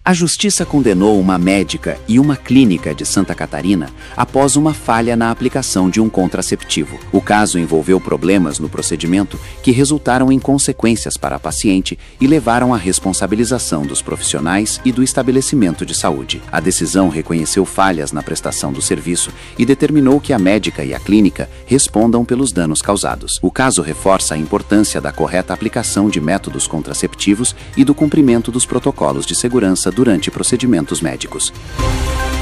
A justiça condenou uma médica e uma clínica de Santa Catarina após uma falha na aplicação de um contraceptivo. O caso envolveu problemas no procedimento que resultaram em consequências para a paciente e levaram à responsabilização dos profissionais e do estabelecimento de saúde. A decisão reconheceu falhas na prestação do serviço e determinou que a médica e a clínica respondam pelos danos causados. O caso reforça a importância da correta aplicação de métodos contraceptivos e do cumprimento dos protocolos de segurança durante procedimentos médicos.